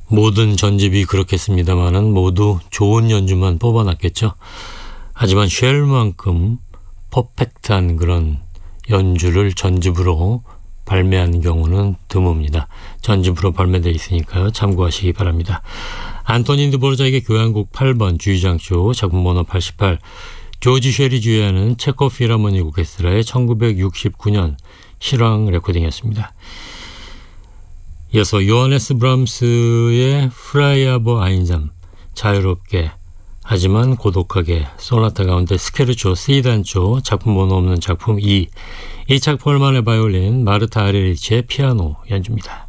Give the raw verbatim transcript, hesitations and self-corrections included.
모든 전집이 그렇겠습니다만은 모두 좋은 연주만 뽑아놨겠죠. 하지만 쉘만큼 퍼펙트한 그런 연주를 전집으로 발매한 경우는 드뭅니다. 전집으로 발매되어 있으니까요. 참고하시기 바랍니다. 안토닌 드보르작의 교향곡 팔 번 주의장쇼 작품 번호 팔십팔, 조지 쉘이 주의하는 체코프 필하모닉 오케스트라의 천구백육십구 년 실황 레코딩이었습니다. 이어서 요하네스 브람스의 프라이아버 아인잠, 자유롭게 하지만 고독하게 소나타 가운데 스케르초 C단조 작품 번호 없는 작품 이, 이 작품을 만의 바이올린 마르타 아레리치의 피아노 연주입니다.